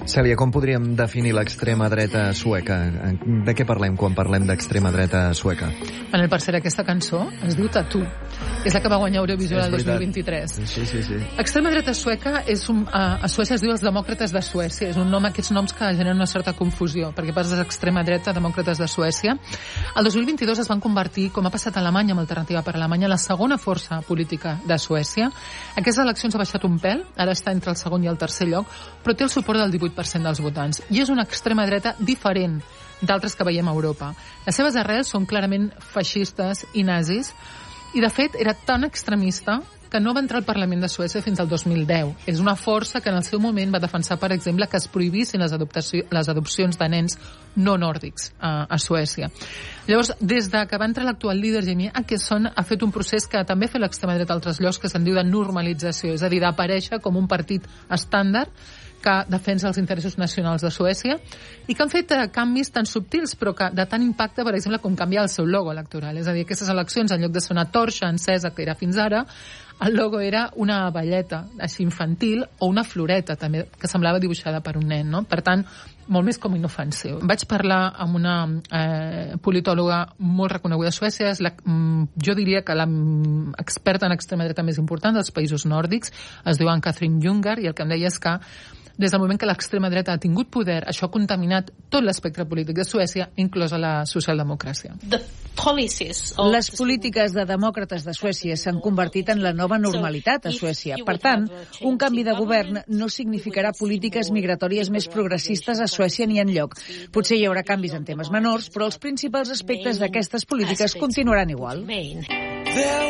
Cèlia, com podríem definir l'extrema dreta sueca? De què parlem quan parlem d'extrema dreta sueca? Manel, per ser aquesta cançó es diu Tattoo. És la que va guanyar Eurovisió el 2023. Sí. Extrema dreta sueca a Suècia es diu els demòcrates de Suècia. És un nom, aquests noms que generen una certa confusió, perquè passes extrema dreta, demòcrates de Suècia. El 2022 es van convertir, com ha passat a Alemanya amb Alternativa per Alemanya, la segona força política de Suècia. Aquestes eleccions ha baixat un pèl, ara està entre el segon i el tercer lloc, però té el suport del 18% dels votants. I és una extrema dreta diferent d'altres que veiem a Europa. Les seves arrels són clarament feixistes i nazis, i de fet era tan extremista que no va entrar al Parlament de Suècia fins al 2010. És una força que en el seu moment va defensar, per exemple, que es prohibissin les adopcions de nens no nòrdics a Suècia. Llavors, des que va entrar l'actual líder, Jimmie Åkesson, ha fet un procés que també ha fet l'extrema dreta a altres llocs, que se'n diu de normalització, és a dir, d'aparèixer com un partit estàndard que defensa els interessos nacionals de Suècia i que han fet canvis tan subtils però que de tant impacte, per exemple, com canviar el seu logo electoral. És a dir, aquestes eleccions, en lloc de ser una torxa encesa que era fins ara, el logo era una abelleta així infantil o una floreta també, que semblava dibuixada per un nen, no? Per tant, molt més com inofensiu. Vaig parlar amb una politòloga molt reconeguda a Suècia, jo diria que l'experta en extrema dreta més important dels països nòrdics, es diu Ann-Katrin Jungar, i el que em deia és que des del moment que l'extrema dreta ha tingut poder, això ha contaminat tot l'espectre polític de Suècia, inclosa la socialdemocràcia. Les polítiques de demòcrates de Suècia s'han convertit en la nova normalitat a Suècia. Per tant, un canvi de govern no significarà polítiques migratòries més progressistes a Suècia ni enlloc. Potser hi haurà canvis en temes menors, però els principals aspectes d'aquestes polítiques continuaran igual.